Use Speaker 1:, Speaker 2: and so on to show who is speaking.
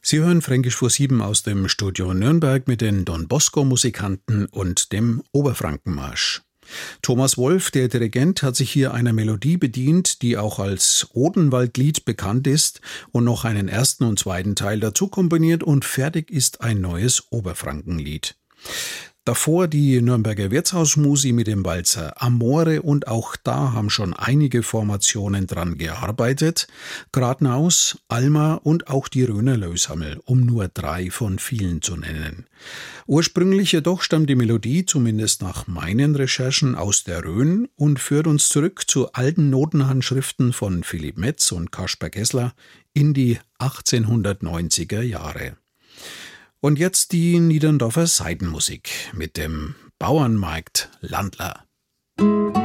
Speaker 1: Sie hören Fränkisch vor 7 aus dem Studio Nürnberg mit den Don Bosco-Musikanten und dem Oberfrankenmarsch. Thomas Wolff, der Dirigent, hat sich hier einer Melodie bedient, die auch als Odenwaldlied bekannt ist und noch einen ersten und zweiten Teil dazu komponiert und fertig ist ein neues Oberfrankenlied. Davor die Nürnberger Wirtshausmusi mit dem Walzer Amore und auch da haben schon einige Formationen dran gearbeitet. Gradnaus, Alma und auch die Röner Löshammel, um nur 3 von vielen zu nennen. Ursprünglich jedoch stammt die Melodie, zumindest nach meinen Recherchen, aus der Rhön und führt uns zurück zu alten Notenhandschriften von Philipp Metz und Kaspar Gessler in die 1890er Jahre. Und jetzt die Niederndorfer Saitenmusik mit dem Bauernmarkt Landler.